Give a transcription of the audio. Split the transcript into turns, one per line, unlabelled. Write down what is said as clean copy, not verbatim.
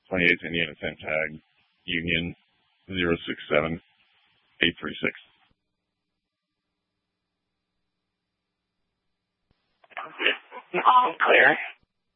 28th Indiana Cent Tag, Union 067836.
All clear.